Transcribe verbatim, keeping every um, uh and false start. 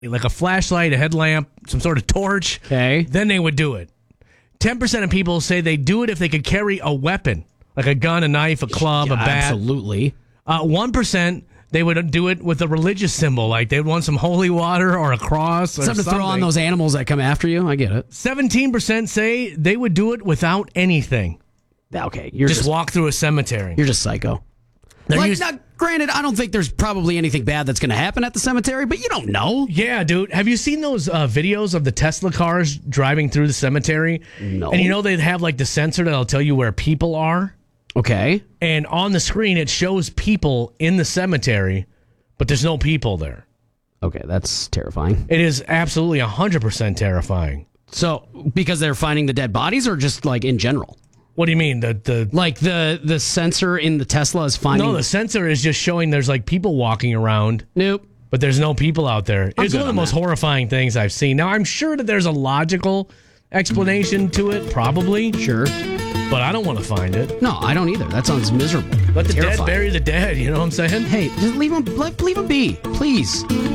like a flashlight, a headlamp, some sort of torch, Okay. then they would do it. ten percent of people say they do it if they could carry a weapon, like a gun, a knife, a club, Yeah, a bat. absolutely. Uh, one percent, they would do it with a religious symbol, like they'd want some holy water or a cross or Something something. to throw on those animals that come after you. I get it. seventeen percent say they would do it without anything. Okay, you're Just, just, walk through a cemetery. you're just psycho. They're Like, used- now, granted, I don't think there's probably anything bad that's going to happen at the cemetery, but you don't know. Yeah, dude. Have you seen those uh, videos of the Tesla cars driving through the cemetery? No. And you know they'd have like the sensor that'll tell you where people are? Okay. And on the screen, it shows people in the cemetery, but there's no people there. Okay, that's terrifying. It is absolutely one hundred percent terrifying. So, because they're finding the dead bodies, or just like in general? What do you mean? The the Like the the sensor in the Tesla is finding. No, the sensor is just showing there's like people walking around, Nope. but there's no people out there. I'm It's good one of the on most that. horrifying things I've seen. Now, I'm sure that there's a logical explanation to it, probably, Sure. but I don't want to find it. No, I don't either. That sounds miserable. Let the Terrifying. dead bury the dead, you know what I'm saying? Hey, just leave them. Leave them be, please.